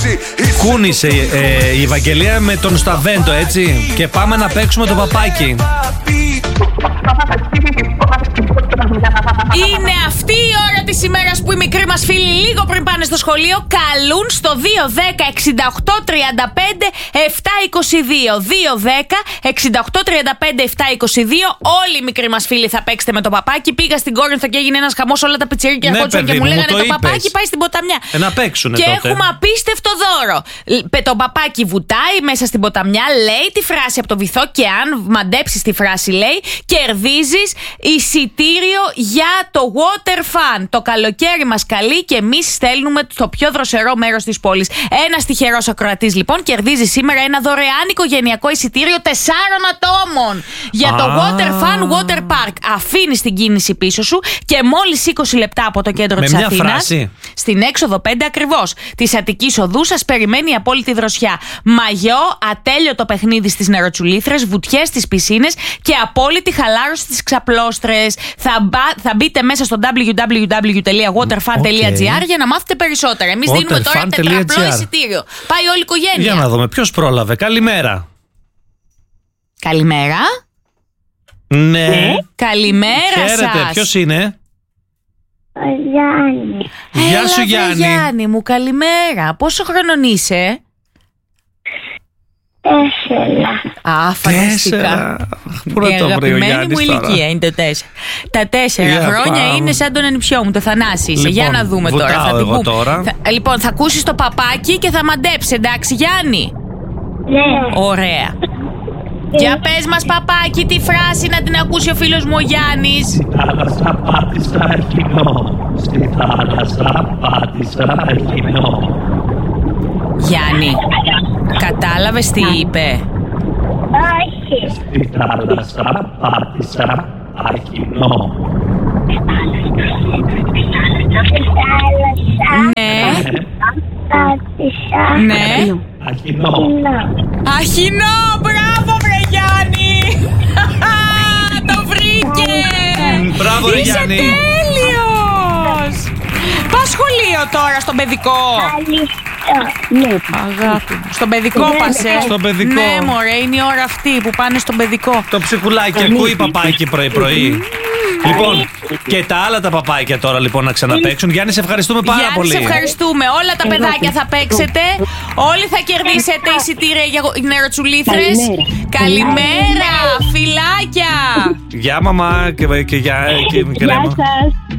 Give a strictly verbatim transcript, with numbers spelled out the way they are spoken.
Κούνησε ε, η Ευαγγελία με τον Σταβέντο, έτσι. Και πάμε να παίξουμε το παπάκι. Είναι αυτή η ώρα της ημέρας που οι μικροί μας φίλοι λίγο πριν πάνε στο σχολείο καλούν στο δύο δέκα εξήντα οκτώ τριάντα πέντε επτά είκοσι δύο. δύο δέκα εξήντα οκτώ τριάντα πέντε επτά είκοσι δύο. Όλοι οι μικροί μας φίλοι θα παίξετε με το παπάκι. Πήγα στην Κόρινθο και έγινε ένας χαμός, όλα τα πιτσιρίκια ναι, ερχόντουσαν και μου λέγανε το, το παπάκι πάει στην ποταμιά. Ε, να παίξουνε και τότε. έχουμε απίστευτο δώρο. Το παπάκι βουτάει μέσα στην ποταμιά, λέει τη φράση από το βυθό και αν μαντέψεις τη φράση, λέει, κερδίζεις εισιτήριο για το water fun. Το καλοκαίρι μας καλεί και εμείς στέλνουμε στο πιο δροσερό μέρος της πόλης. Ένας τυχερός ακροατής λοιπόν κερδίζει σήμερα ένα δωρεάν οικογενειακό εισιτήριο τεσσάρων ατόμων για το ah. water fun water park. Αφήνεις την κίνηση πίσω σου και μόλις είκοσι λεπτά από το κέντρο με της Αθήνας, φράση. στην έξοδο πέντε ακριβώς της Αττικής Οδού, σας περιμένει η απόλυτη δροσιά. Μαγιό, ατέλειωτο παιχνίδι στις νεροτσουλήθρες, βουτιές στις πισίνες και απόλυτη χαλάρωση στις ξαπλώστρες. Θα, μπα, θα μπείτε μέσα στο double-u double-u double-u τελεία waterfun τελεία gr okay. για να μάθετε περισσότερα. Εμείς δίνουμε τώρα τετραπλό εισιτήριο. Πάει όλη η οικογένεια. Για να δούμε ποιος πρόλαβε. Καλημέρα. Καλημέρα. Ναι. ναι. Καλημέρα σας. Χαίρετε. Ποιος είναι? Ο Γιάννη. Γεια σου Γιάννη. Γιάννη μου, καλημέρα. Πόσο χρονών είσαι? Τέσσερα. Α, φανταστικά. Πού να το βρει ο Γιάννης μου τώρα. ηλικία είναι τα τέσσερα. Τα τέσσερα yeah, χρόνια πάμε. Είναι σαν τον ανιψιό μου, το Θανάση. Λοιπόν, για να δούμε τώρα. Θα εγώ την τώρα. Θα, λοιπόν, θα ακούσεις το παπάκι και θα μαντέψεις, εντάξει Γιάννη? Ναι. Ωραία. Για πες μας παπάκι τη φράση να την ακούσει ο φίλος μου ο Γιάννης. Στη θάλασσα πάτησα εχινό. Στη θάλασσα πάτησα εχινό. Γιάννη, κατάλαβες τι είπε? Όχι. Στη θάλασσα πάτησα αχινό. Ναι. Πάτησα. Ναι. Αχινό. Αχινό, μπράβο βρε Γιάννη. Το βρήκε. Μπράβο ρε Γιάννη. Είσαι τέλειος. Πας σχολείο τώρα στον παιδικό? Ναι. Αγάπη μου. Στον παιδικό πας, ε? Στον παιδικό. Ναι μωρέ, είναι η ώρα αυτή που πάνε στον παιδικό. Το ψυχουλάκι ακούει παπάκι πρωί πρωί. Λοιπόν, και τα άλλα τα παπάκια τώρα λοιπόν να ξαναπαίξουν. Γιάννη, σε ευχαριστούμε πάρα Γιάννη, πολύ. σε ευχαριστούμε. Όλα τα παιδάκια θα παίξετε. Όλοι θα κερδίσετε εισιτήρια για νεροτσουλήθρες. Καλημέρα, φιλάκια. Γεια μαμά και, και, και, και, και, Γεια σας.